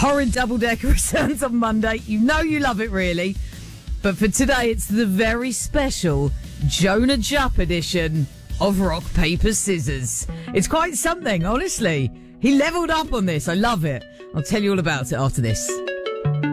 Horrid double-decker returns on Monday. You know you love it, really. But for today, it's the very special Jonah Jupp edition of Rock, Paper, Scissors. It's quite something, honestly. He levelled up on this. I love it. I'll tell you all about it after this.